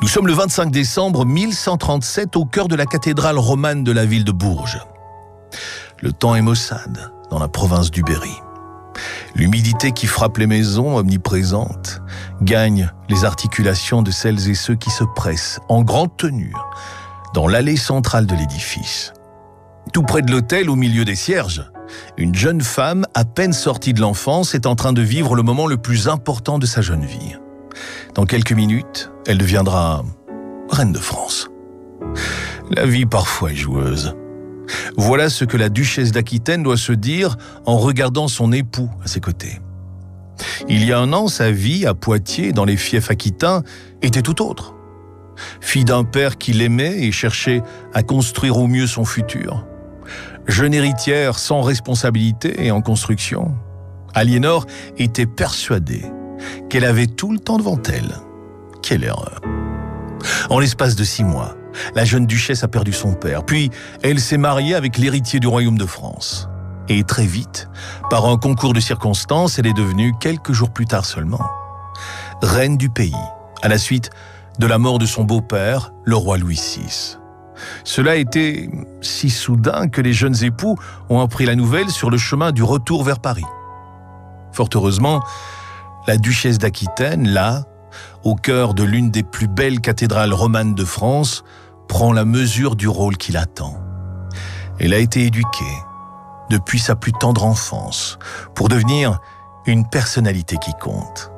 Nous sommes le 25 décembre 1137 au cœur de la cathédrale romane de la ville de Bourges. Le temps est maussade dans la province du Berry. L'humidité qui frappe les maisons, omniprésente, gagne les articulations de celles et ceux qui se pressent en grande tenue dans l'allée centrale de l'édifice. Tout près de l'autel, au milieu des cierges, une jeune femme, à peine sortie de l'enfance, est en train de vivre le moment le plus important de sa jeune vie. Dans quelques minutes, elle deviendra reine de France. La vie parfois est joueuse. Voilà ce que la duchesse d'Aquitaine doit se dire en regardant son époux à ses côtés. Il y a un an, sa vie à Poitiers, dans les fiefs aquitains, était tout autre. Fille d'un père qui l'aimait et cherchait à construire au mieux son futur. Jeune héritière sans responsabilité et en construction, Aliénor était persuadée qu'elle avait tout le temps devant elle. Quelle erreur! En l'espace de 6 mois, la jeune duchesse a perdu son père, puis elle s'est mariée avec l'héritier du royaume de France. Et très vite, par un concours de circonstances, elle est devenue, quelques jours plus tard seulement, reine du pays, à la suite de la mort de son beau-père, le roi Louis VI. Cela a été si soudain que les jeunes époux ont appris la nouvelle sur le chemin du retour vers Paris. Fort heureusement, la duchesse d'Aquitaine, là, au cœur de l'une des plus belles cathédrales romanes de France, prend la mesure du rôle qui l'attend. Elle a été éduquée, depuis sa plus tendre enfance, pour devenir une personnalité qui compte.